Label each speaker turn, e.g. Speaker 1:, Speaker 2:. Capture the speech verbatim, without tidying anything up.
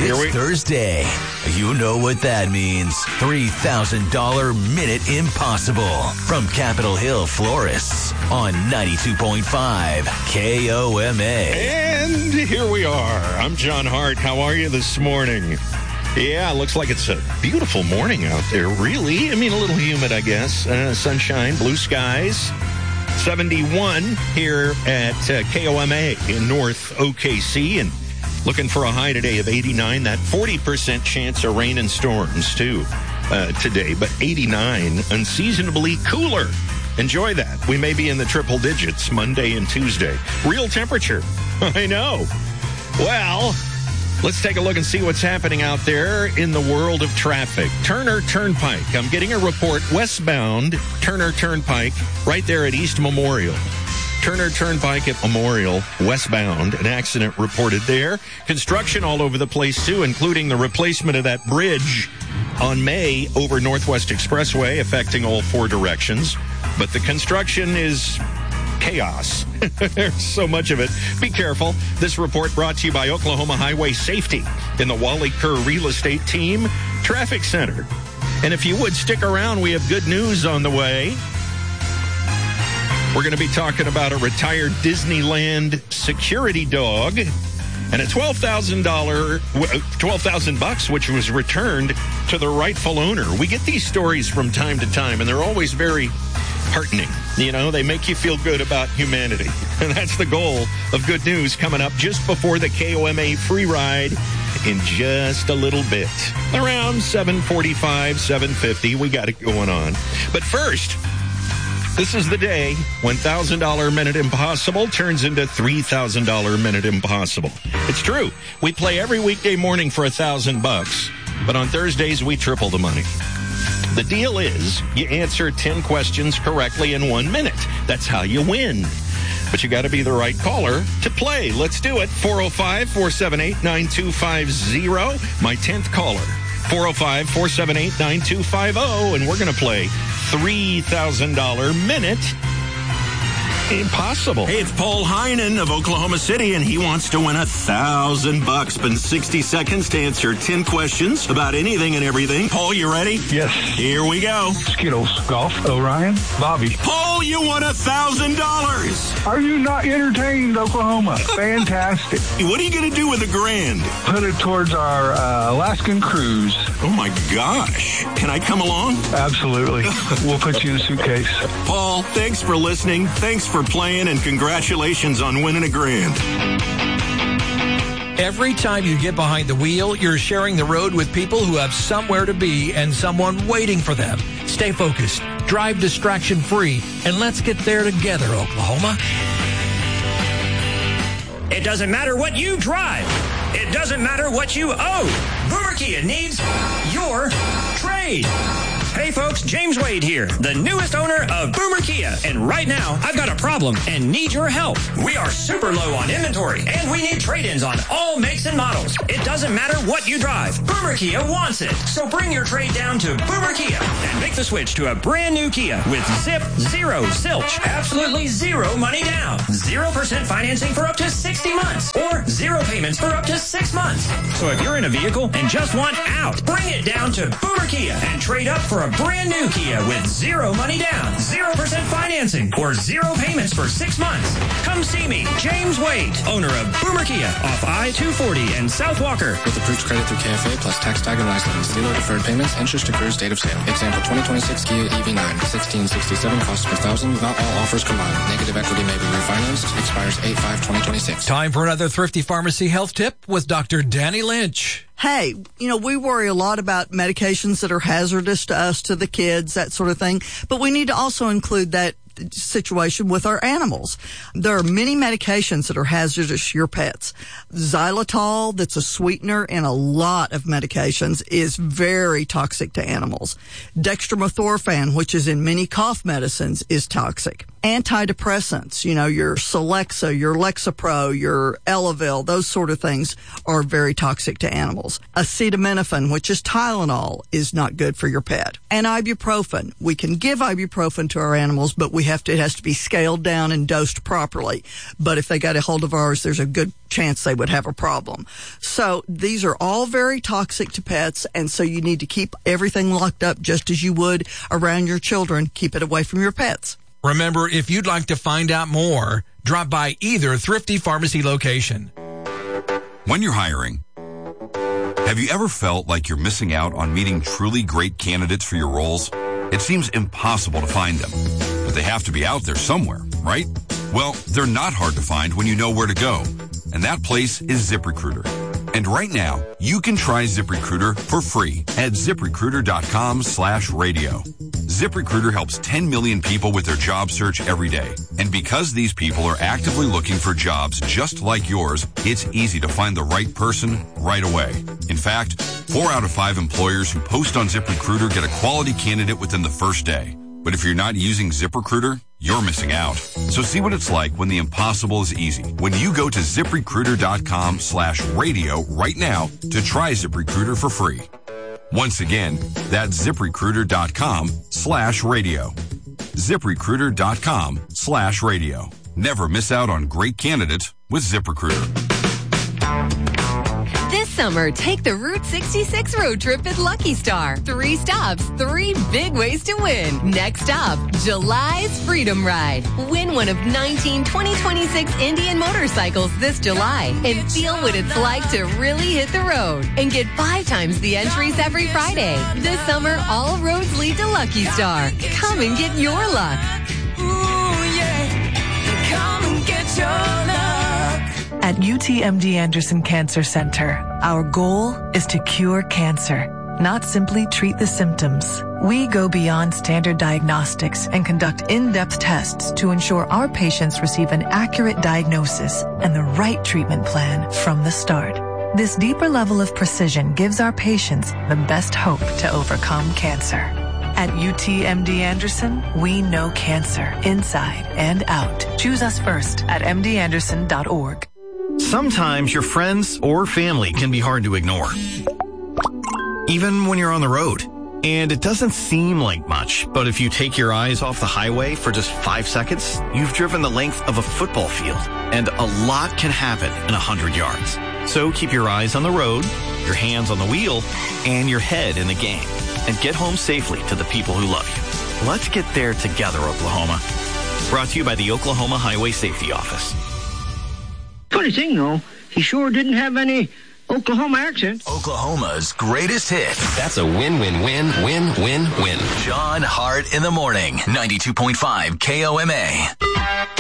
Speaker 1: Here
Speaker 2: It's
Speaker 1: we-
Speaker 2: Thursday. You know what that means. three thousand dollars Minute Impossible from Capitol Hill Florists on ninety-two point five K O M A.
Speaker 1: And here we are. I'm John Hart. How are you this morning? Yeah, looks like it's a beautiful morning out there, really. I mean, a little humid, I guess. Uh, sunshine, blue skies. seventy-one here at uh, K O M A in North O K C. And looking for a high today of eighty-nine. That forty percent chance of rain and storms, too, uh, today. But eighty-nine, unseasonably cooler. Enjoy that. We may be in the triple digits Monday and Tuesday. Real temperature. I know. Well, let's take a look and see what's happening out there in the world of traffic. Turner Turnpike. I'm getting a report westbound Turner Turnpike right there at East Memorial. Turner Turnpike at Memorial, westbound. An accident reported there. Construction all over the place, too, including the replacement of that bridge on May over Northwest Expressway, affecting all four directions. But the construction is chaos. There's so much of it. Be careful. This report brought to you by Oklahoma Highway Safety in the Wally Kerr Real Estate Team Traffic Center. And if you would stick around, we have good news on the way. We're going to be talking about a retired Disneyland security dog and a twelve thousand dollars, twelve thousand bucks, which was returned to the rightful owner. We get these stories from time to time, and they're always very heartening. You know, they make you feel good about humanity. And that's the goal of good news coming up just before the K O M A free ride in just a little bit. Around seven forty-five, seven fifty, we got it going on. But first, this is the day when one thousand dollars Minute Impossible turns into three thousand dollars Minute Impossible. It's true. We play every weekday morning for a thousand bucks, but on Thursdays we triple the money. The deal is you answer ten questions correctly in one minute. That's how you win. But you got to be the right caller to play. Let's do it. four oh five, four seven eight, nine two five oh. My tenth caller. four oh five, four seven eight, nine two five oh. And we're going to play three thousand dollars Minute Impossible.
Speaker 3: Hey, it's Paul Heinen of Oklahoma City, and he wants to win a thousand bucks. Spend sixty seconds to answer ten questions about anything and everything. Paul, you ready?
Speaker 4: Yes.
Speaker 3: Here we go.
Speaker 4: Skittles, Golf, Orion, Bobby.
Speaker 3: Paul, you won a thousand dollars.
Speaker 4: Are you not entertained, Oklahoma? Fantastic.
Speaker 3: What are you going to do with a grand?
Speaker 4: Put it towards our uh, Alaskan cruise.
Speaker 3: Oh, my gosh. Can I come along?
Speaker 4: Absolutely. We'll put you in a suitcase.
Speaker 3: Paul, thanks for listening. Thanks for playing, and congratulations on winning a grand.
Speaker 5: Every time you get behind the wheel, you're sharing the road with people who have somewhere to be and someone waiting for them. Stay focused, drive distraction-free, and let's get there together, Oklahoma.
Speaker 6: It doesn't matter what you drive. It doesn't matter what you owe. Boomer Kia needs your trade. Hey folks, James Wade here, the newest owner of Boomer Kia. And right now, I've got a problem and need your help. We are super low on inventory, and we need trade-ins on all makes and models. It doesn't matter what you drive. Boomer Kia wants it. So bring your trade down to Boomer Kia and make the switch to a brand new Kia with zip, zero, zilch, absolutely zero money down, zero percent financing for up to sixty months, or zero payments for up to six months. So if you're in a vehicle and just want out, bring it down to Boomer Kia and trade up for a brand new Kia with zero money down, zero percent financing, or zero payments for six months. Come see me, James Wade, owner of Boomer Kia off I two forty and South Walker.
Speaker 7: With approved credit through K F A plus tax tag and license. Dealer deferred payments, interest accrues, date of sale. Example twenty twenty-six Kia E V nine, sixteen sixty-seven cost per thousand. Not all offers combined. Negative equity may be refinanced. Expires eight five twenty twenty-six.
Speaker 5: Time for another Thrifty Pharmacy health tip with Doctor Danny Lynch.
Speaker 8: Hey, you know, we worry a lot about medications that are hazardous to us, to the kids, that sort of thing. But we need to also include that situation with our animals. There are many medications that are hazardous to your pets. Xylitol, that's a sweetener in a lot of medications, is very toxic to animals. Dextromethorphan, which is in many cough medicines, is toxic. Antidepressants, you know, your Celexa, your Lexapro, your Elavil, those sort of things are very toxic to animals. Acetaminophen, which is Tylenol, is not good for your pet. And ibuprofen. We can give ibuprofen to our animals, but we have to, it has to be scaled down and dosed properly. But if they got a hold of ours, there's a good chance they would have a problem. So these are all very toxic to pets, and so you need to keep everything locked up just as you would around your children. Keep it away from your pets.
Speaker 5: Remember, if you'd like to find out more, drop by either Thrifty Pharmacy location.
Speaker 9: When you're hiring, have you ever felt like you're missing out on meeting truly great candidates for your roles? It seems impossible to find them, but they have to be out there somewhere, right? Well, they're not hard to find when you know where to go, and that place is ZipRecruiter. And right now, you can try ZipRecruiter for free at ZipRecruiter.com slash radio. ZipRecruiter helps ten million people with their job search every day. And because these people are actively looking for jobs just like yours, it's easy to find the right person right away. In fact, four out of five employers who post on ZipRecruiter get a quality candidate within the first day. But if you're not using ZipRecruiter, you're missing out. So see what it's like when the impossible is easy. When you go to ZipRecruiter.com slash radio right now to try ZipRecruiter for free. Once again, that's ZipRecruiter.com slash radio. ZipRecruiter.com slash radio. Never miss out on great candidates with ZipRecruiter.
Speaker 10: This summer, take the Route sixty-six road trip at Lucky Star. Three stops, three big ways to win. Next up, July's Freedom Ride. Win one of nineteen twenty twenty-six Indian motorcycles this July and feel what it's like to really hit the road. And get five times the entries every Friday. This summer, all roads lead to Lucky Star. Come and get your luck.
Speaker 11: Ooh, yeah. Come and get your luck.
Speaker 12: At U T M D Anderson Cancer Center, our goal is to cure cancer, not simply treat the symptoms. We go beyond standard diagnostics and conduct in-depth tests to ensure our patients receive an accurate diagnosis and the right treatment plan from the start. This deeper level of precision gives our patients the best hope to overcome cancer. At U T M D Anderson, we know cancer inside and out. Choose us first at m d anderson dot org.
Speaker 13: Sometimes your friends or family can be hard to ignore, even when you're on the road. And it doesn't seem like much, but if you take your eyes off the highway for just five seconds, you've driven the length of a football field, and a lot can happen in a hundred yards. So keep your eyes on the road, your hands on the wheel, and your head in the game, and get home safely to the people who love you. Let's get there together, Oklahoma. Brought to you by the Oklahoma Highway Safety Office.
Speaker 14: Funny thing, though, he sure didn't have any Oklahoma accent.
Speaker 2: Oklahoma's greatest hit.
Speaker 15: That's a win, win, win, win, win, win.
Speaker 2: John Hart in the morning. ninety-two point five K O M A.